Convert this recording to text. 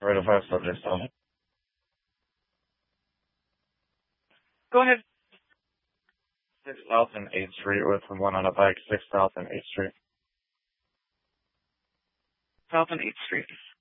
Right of 5 subjects on it. Go ahead. 6 South and 8th Street with one on a bike, 6 South and 8th Street. South and 8th Street.